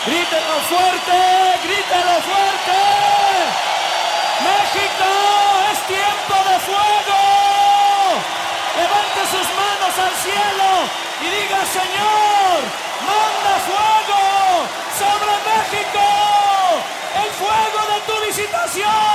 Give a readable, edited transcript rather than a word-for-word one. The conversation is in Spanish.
Grítelo fuerte, grítelo fuerte. México, es tiempo de fuego. Levante sus manos al cielo y diga: Señor, manda fuego sobre México. El fuego de tu visitación.